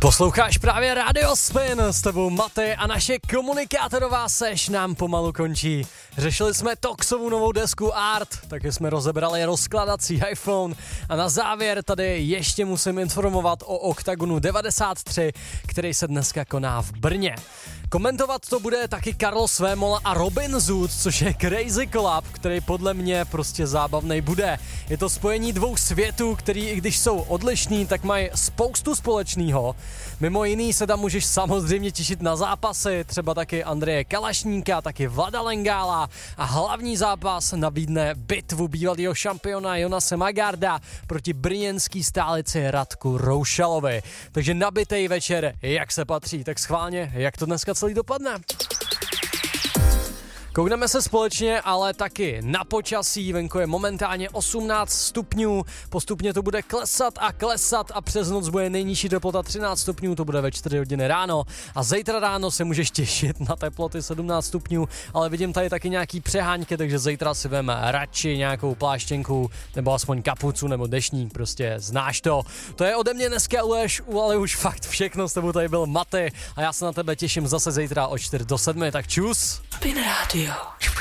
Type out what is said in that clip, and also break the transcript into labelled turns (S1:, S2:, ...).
S1: Posloucháš právě Radio Spin, s tebou Maty a naše komunikátorová seš nám pomalu končí. Řešili jsme Toxovu novou desku Art, taky jsme rozebrali rozkladací iPhone a na závěr tady ještě musím informovat o Oktagonu 93, který se dneska koná v Brně. Komentovat to bude taky Carlos Vémola a Robin Zoot, což je crazy collab, který podle mě prostě zábavnej bude. Je to spojení dvou světů, který i když jsou odlišný, tak mají spoustu společného. Mimo jiný se tam můžeš samozřejmě těšit na zápasy, třeba taky Andreje Kalašníka, taky Vlada Lengála a hlavní zápas nabídne bitvu bývalého šampiona Jonase Magarda proti brněnský stálici Radku Roušalovi. Takže nabitej večer, jak se patří, tak schválně, jak to dneska celý dopadne. Koukneme se společně, ale taky na počasí. Venku je momentálně 18 stupňů, postupně to bude klesat a přes noc bude nejnižší teplota 13 stupňů, to bude ve 4 hodiny ráno a zítra ráno se můžeš těšit na teploty 17 stupňů, ale vidím tady taky nějaký přeháňky, takže zítra si vem radši nějakou pláštěnku nebo aspoň kapucu nebo deštník, prostě znáš to. To je ode mě dneska, ale už fakt všechno, s tebou tady byl Maty a já se na tebe těším zase zítra od 4 do 7, tak čus.
S2: Spin Radio.